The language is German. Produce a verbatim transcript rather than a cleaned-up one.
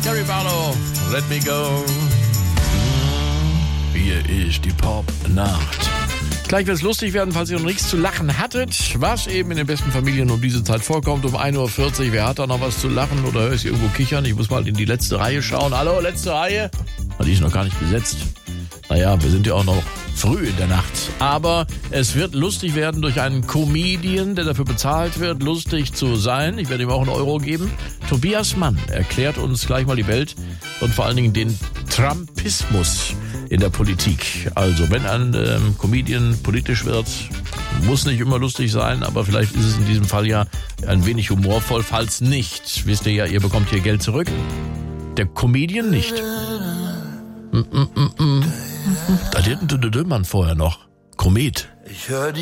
Gary Barlow, Let Me Go. Hier ist die Pop-Nacht. Gleich wird es lustig werden, falls ihr noch nichts zu lachen hattet, was eben in den besten Familien um diese Zeit vorkommt, um ein Uhr vierzig. Wer hat da noch was zu lachen oder höre ich irgendwo kichern? Ich muss mal in die letzte Reihe schauen. Hallo, letzte Reihe? Die ist noch gar nicht besetzt. Naja, wir sind ja auch noch früh in der Nacht. Aber es wird lustig werden durch einen Comedian, der dafür bezahlt wird, lustig zu sein. Ich werde ihm auch einen Euro geben. Tobias Mann erklärt uns gleich mal die Welt und vor allen Dingen den Trumpismus in der Politik. Also wenn ein ähm, Comedian politisch wird, muss nicht immer lustig sein, aber vielleicht ist es in diesem Fall ja ein wenig humorvoll. Falls nicht, wisst ihr ja, ihr bekommt hier Geld zurück. Der Comedian nicht. Mm, mm, mm, mm. Da hätten man vorher noch. Komet. Ich hör die